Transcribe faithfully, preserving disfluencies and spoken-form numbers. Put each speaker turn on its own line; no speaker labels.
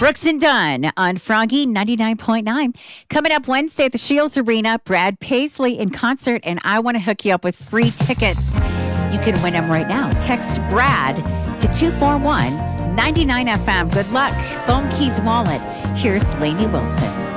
Brooks and Dunn on Froggy ninety-nine point nine. Coming up Wednesday at the Shields Arena, Brad Paisley in concert, and I want to hook you up with free tickets. You can win them right now. Text Brad to two four one nine nine F M. Good luck. Phone Keys Wallet. Here's Lainey Wilson.